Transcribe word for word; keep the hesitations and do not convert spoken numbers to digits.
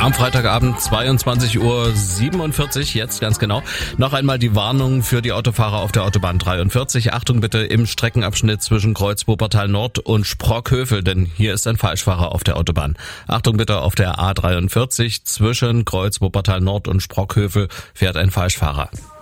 Am Freitagabend zweiundzwanzig Uhr siebenundvierzig, jetzt ganz genau. Noch einmal die Warnung für die Autofahrer auf der Autobahn dreiundvierzig. Achtung bitte im Streckenabschnitt zwischen Kreuz Wuppertal Nord und Sprockhövel, denn hier ist ein Falschfahrer auf der Autobahn. Achtung bitte auf der A dreiundvierzig zwischen Kreuz Wuppertal Nord und Sprockhövel fährt ein Falschfahrer.